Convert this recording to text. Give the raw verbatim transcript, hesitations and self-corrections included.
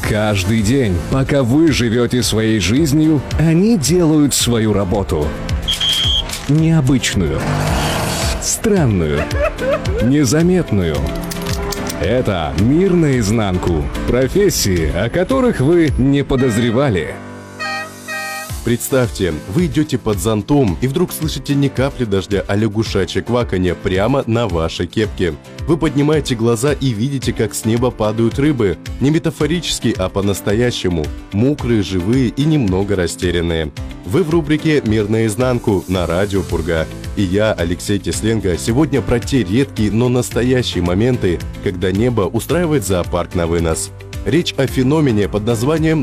Каждый день, пока вы живете своей жизнью, они делают свою работу. Необычную, странную, незаметную. Это «Мир наизнанку». Профессии, о которых вы не подозревали. Представьте, вы идете под зонтом и вдруг слышите не капли дождя, а лягушачье кваканье прямо на вашей кепке. Вы поднимаете глаза и видите, как с неба падают рыбы. Не метафорически, а по-настоящему. Мокрые, живые и немного растерянные. Вы в рубрике «Мир наизнанку» на радио Пурга. И я, Алексей Тесленко, сегодня про те редкие, но настоящие моменты, когда небо устраивает зоопарк на вынос. Речь о феномене под названием